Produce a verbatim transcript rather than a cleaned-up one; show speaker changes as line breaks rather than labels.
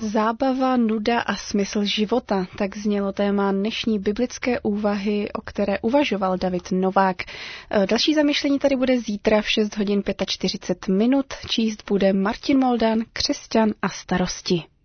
Zábava, nuda a smysl života, tak znělo téma dnešní biblické úvahy, o které uvažoval David Novák. Další zamyšlení tady bude zítra v šest hodin čtyřicet pět minut. Číst bude Martin Moldán, Křesťan a starosti.